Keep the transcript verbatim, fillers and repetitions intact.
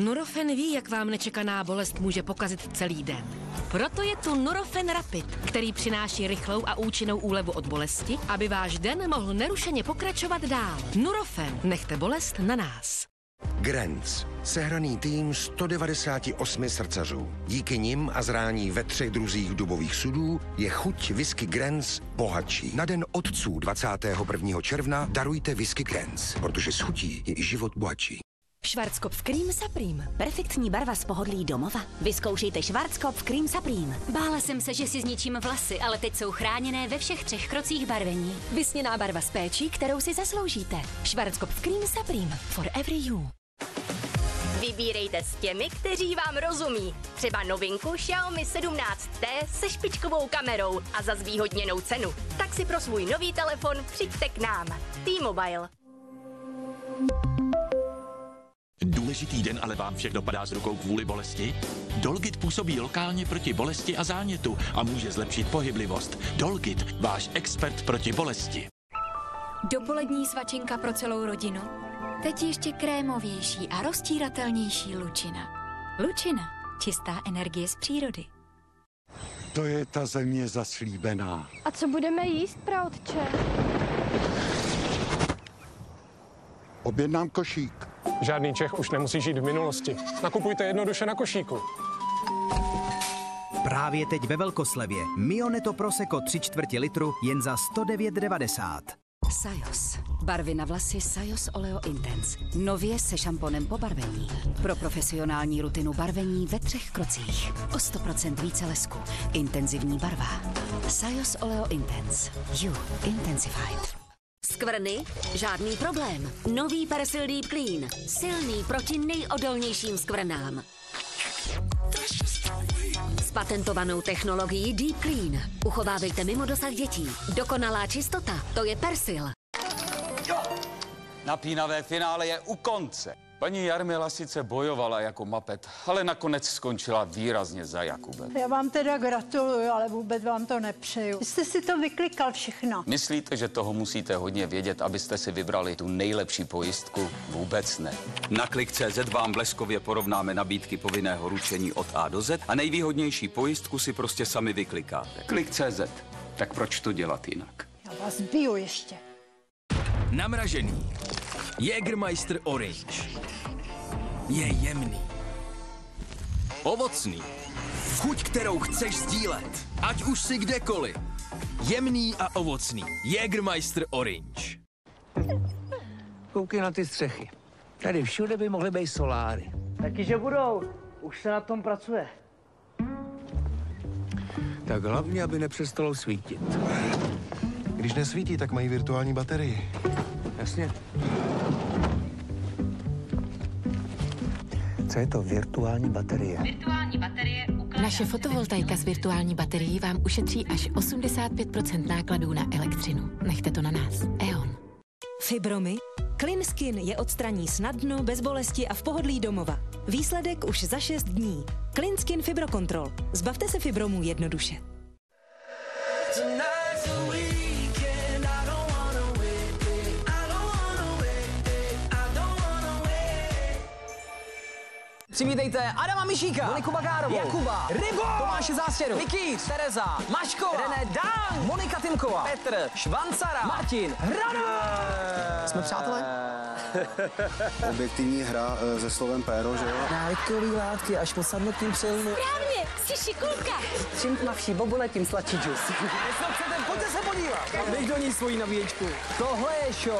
Nurofen ví, jak vám nečekaná bolest může pokazit celý den. Proto je tu Nurofen Rapid, který přináší rychlou a účinnou úlevu od bolesti, aby váš den mohl nerušeně pokračovat dál. Nurofen, nechte bolest na nás. Grenz. Sehraný tým sto devadesát osm srdcařů. Díky nim a zrání ve třech druzích dubových sudů je chuť whisky Grenz bohatší. Na den otců dvacátého prvního června darujte whisky Grenz, protože s chutí je i život bohatší. Schwarzkopf Cream Supreme. Perfektní barva z pohodlí domova. Vyzkoušejte Schwarzkopf Cream Supreme. Bála jsem se, že si zničím vlasy, ale teď jsou chráněné ve všech třech krocích barvení. Vysněná barva s péčí, kterou si zasloužíte. Schwarzkopf Cream Supreme. For every you. Vybírejte s těmi, kteří vám rozumí. Třeba novinku Xiaomi sedmnáct T se špičkovou kamerou a za zvýhodněnou cenu. Tak si pro svůj nový telefon přijďte k nám. T-Mobile. Důležitý den ale vám všech dopadá z rukou kvůli bolesti? Dolgit působí lokálně proti bolesti a zánětu a může zlepšit pohyblivost. Dolgit, váš expert proti bolesti. Dopolední svačinka pro celou rodinu. Teď ještě krémovější a roztíratelnější Lučina. Lučina. Čistá energie z přírody. To je ta země zaslíbená. A co budeme jíst, praotče? Objednám košík. Žádný Čech už nemusí žít v minulosti. Nakupujte jednoduše na košíku. Právě teď ve velkoslevě. Mioneto Prosecco tři čtvrtě litru jen za sto devět devadesát. Sajos. Barvy na vlasy Sajos Oleo Intense. Nově se šamponem po barvení. Pro profesionální rutinu barvení ve třech krocích. O sto procent více lesku. Intenzivní barva. Sajos Oleo Intense. You Intensified. Skvrny? Žádný problém. Nový Persil Deep Clean. Silný proti nejodolnějším skvrnám. S patentovanou technologií Deep Clean. Uchovávejte mimo dosah dětí. Dokonalá čistota, to je Persil. Napínavé finále je u konce. Paní Jarmila sice bojovala jako mapet, ale nakonec skončila výrazně za Jakubem. Já vám teda gratuluju, ale vůbec vám to nepřeju. Vy jste si to vyklikal všechno. Myslíte, že toho musíte hodně vědět, abyste si vybrali tu nejlepší pojistku? Vůbec ne. Na klik tečka cé zet vám bleskově porovnáme nabídky povinného ručení od A do Z a nejvýhodnější pojistku si prostě sami vyklikáte. Klik tečka cé zet. Tak proč to dělat jinak? Já vás biju ještě. Namražený. Jägermeister Orange. Je jemný. Ovocný. Chuť, kterou chceš sdílet. Ať už si kdekoliv. Jemný a ovocný. Jägermeister Orange. Koukej na ty střechy. Tady všude by mohly být soláry. Taky, že budou. Už se na tom pracuje. Tak hlavně, aby nepřestalo svítit. Když nesvítí, tak mají virtuální baterii. Jasně. Co je to virtuální baterie? Virtuální baterie ukládá... Naše fotovoltaika s virtuální baterií vám ušetří až osmdesát pět procent nákladů na elektřinu. Nechte to na nás. E O N. Fibromy? CleanSkin je odstraní snadno, bez bolesti a v pohodlí domova. Výsledek už za šest dní. CleanSkin Fibrocontrol. Zbavte se fibromů jednoduše. Přivítejte Adama Mišíka, Moniku Bagárovou, Jakuba, Rybo, Tomáše Zástěru, Nikýř, Tereza, Maškova, René Dán, Monika Timková, Petr, Švancara, Martin, Hrada. Jsme přátelé? Objektivní hra se slovem péro, že jo? Návykový látky až po samotným přelomu. Správně, jsi šikulka. Čím tmavší bobule, tím sladší džus. Jestli chcete, pojďte se podívat. Dej do ní svoji nabíječku. Tohle je show.